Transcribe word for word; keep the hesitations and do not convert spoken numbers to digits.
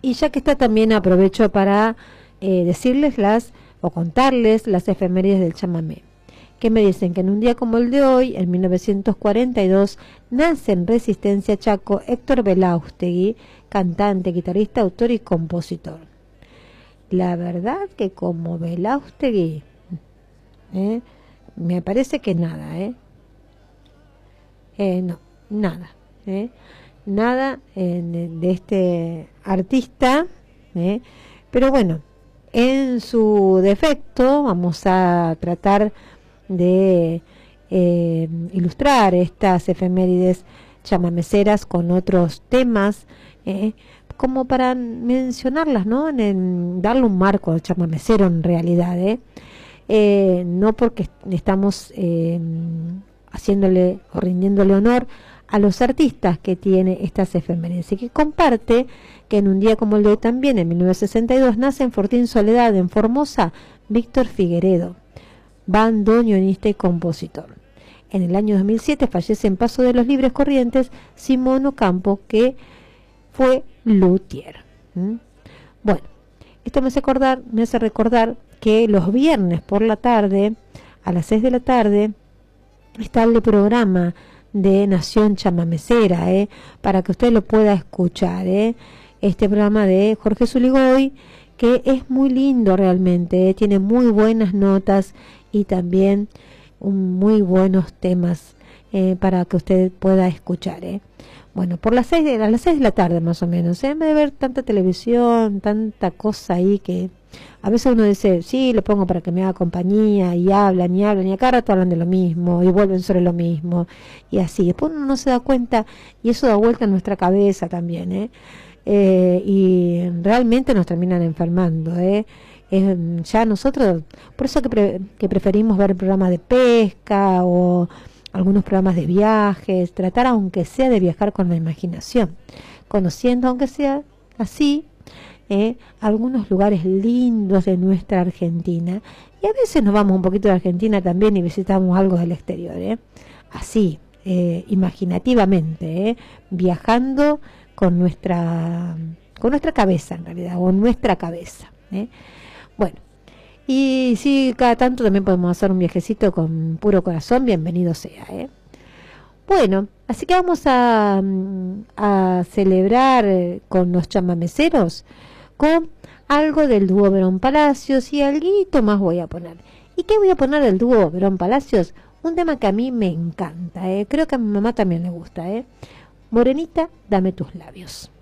Y ya que está, también aprovecho para eh, decirles las o contarles las efemérides del chamamé, que me dicen que en un día como el de hoy, en mil novecientos cuarenta y dos, nace en Resistencia, Chaco, Héctor Belaustegui, cantante, guitarrista, autor y compositor. La verdad que como Belaustegui, eh, me parece que nada, ¿eh? Eh, no, nada, ¿eh? Nada eh, de, de este artista, ¿eh? Pero bueno, en su defecto vamos a tratar de eh, ilustrar estas efemérides chamameceras con otros temas, eh, como para mencionarlas, ¿no? En, en darle un marco al chamamecero en realidad, ¿eh? Eh, no porque estamos eh, haciéndole o rindiéndole honor a los artistas que tiene estas efemérides, y que comparte que en un día como el de hoy también, en mil novecientos sesenta y dos, nace en Fortín Soledad, en Formosa, Víctor Figueredo, bandoneonista y compositor. En el año dos mil siete fallece en Paso de los Libres Corrientes Simón Ocampo, que fue luthier. ¿Mm? Bueno, esto me hace acordar, me hace recordar que los viernes por la tarde, a las seis de la tarde, está el programa de Nación Chamamecera, ¿eh? Para que usted lo pueda escuchar, ¿eh? Este programa de Jorge Zuligoy, que es muy lindo realmente, ¿eh? Tiene muy buenas notas y también un, muy buenos temas eh, para que usted pueda escuchar, ¿eh? Bueno, por las seis de, a las seis de la tarde más o menos, ¿eh? En vez de ver tanta televisión, tanta cosa ahí que a veces uno dice, sí, lo pongo para que me haga compañía, y hablan y hablan, y acá rato hablan de lo mismo, y vuelven sobre lo mismo, y así. Después uno no se da cuenta, y eso da vuelta en nuestra cabeza también, ¿eh? Eh, y realmente nos terminan enfermando, ¿eh? Eh, ya nosotros, por eso que, pre, que preferimos ver programas de pesca o algunos programas de viajes, tratar aunque sea de viajar con la imaginación, conociendo aunque sea así, Eh, algunos lugares lindos de nuestra Argentina, y a veces nos vamos un poquito de Argentina también y visitamos algo del exterior, ¿eh? Así, eh, imaginativamente, ¿eh? Viajando con nuestra con nuestra cabeza en realidad, o nuestra cabeza, ¿eh? Bueno, y si cada tanto también podemos hacer un viajecito con puro corazón, bienvenido sea, ¿eh? Bueno, así que vamos a, a celebrar con los chamameceros con algo del dúo Verón Palacios, y alguito más voy a poner. ¿Y qué voy a poner del dúo Verón Palacios? Un tema que a mí me encanta, ¿eh? Creo que a mi mamá también le gusta, ¿eh? Morenita, dame tus labios.